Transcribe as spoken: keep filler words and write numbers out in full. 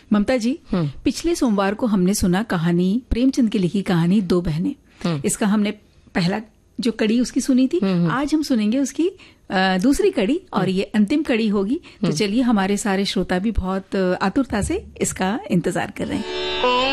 ममता जी, पिछले सोमवार को हमने सुना कहानी, प्रेमचंद की लिखी कहानी दो बहनें। इसका हमने पहला जो कड़ी उसकी सुनी थी। आज हम सुनेंगे उसकी आ, दूसरी कड़ी, और ये अंतिम कड़ी होगी। तो चलिए, हमारे सारे श्रोता भी बहुत आतुरता से इसका इंतजार कर रहे हैं।